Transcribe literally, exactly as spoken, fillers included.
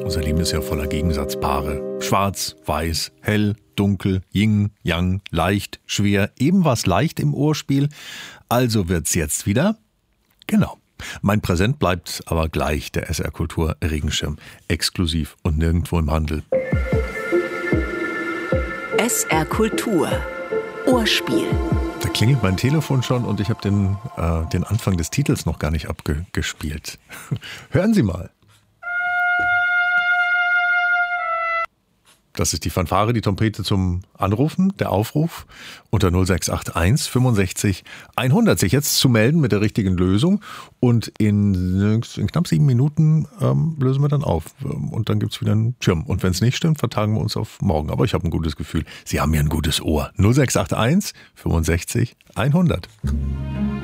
Unser Leben ist ja voller Gegensatzpaare. Schwarz, weiß, hell, dunkel, Yin, Yang, leicht, schwer. Eben was leicht im Ohrspiel. Also wird's jetzt wieder? Genau. Mein Präsent bleibt aber gleich, der S R Kultur Regenschirm. Exklusiv und nirgendwo im Handel. S R Kultur. Ohrspiel. Da klingelt mein Telefon schon und ich habe den, äh, den Anfang des Titels noch gar nicht abgespielt. Hören Sie mal. Das ist die Fanfare, die Trompete zum Anrufen, der Aufruf unter null sechs acht eins fünfundsechzig hundert. Sich jetzt zu melden mit der richtigen Lösung und in, in knapp sieben Minuten ähm, lösen wir dann auf und dann gibt es wieder einen Schirm. Und wenn es nicht stimmt, vertagen wir uns auf morgen. Aber ich habe ein gutes Gefühl. Sie haben ja ein gutes Ohr. null sechs acht eins fünfundsechzig hundert.